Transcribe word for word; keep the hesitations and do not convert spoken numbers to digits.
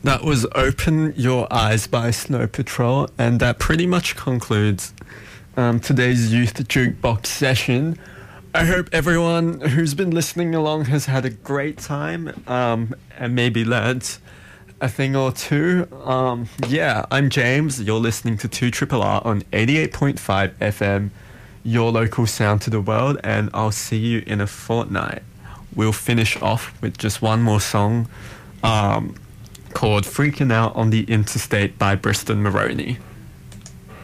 That was Open Your Eyes by Snow Patrol, and that pretty much concludes um, today's Youth Jukebox session. I hope everyone who's been listening along has had a great time um, and maybe learnt a thing or two. Um, yeah, I'm James. You're listening to two R R on eighty-eight point five F M, your local sound to the world, and I'll see you in a fortnight. We'll finish off with just one more song um, called Freaking Out on the Interstate by Bristol Maroney.